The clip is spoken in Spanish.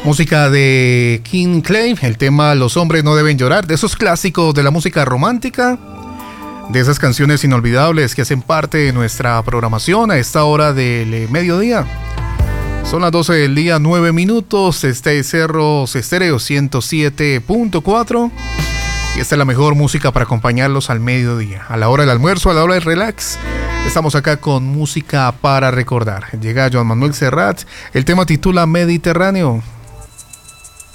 Música de King Clay, el tema Los hombres no deben llorar, de esos clásicos de la música romántica, de esas canciones inolvidables que hacen parte de nuestra programación a esta hora del mediodía. Son las 12 del día, 9 minutos. Este es Cerros Estéreo 107.4. Y esta es la mejor música para acompañarlos al mediodía, a la hora del almuerzo, a la hora del relax. Estamos acá con música para recordar. Llega Joan Manuel Serrat. El tema titula Mediterráneo.